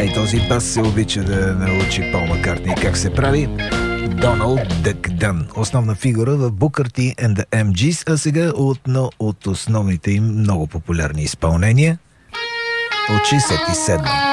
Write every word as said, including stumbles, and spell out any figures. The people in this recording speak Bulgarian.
и този бас се обича да научи Пол Маккартни как се прави. Доналд Дък Дън, основна фигура в Booker T and the Ем Джис, а сега едно от основните им много популярни изпълнения от шейсет и седма.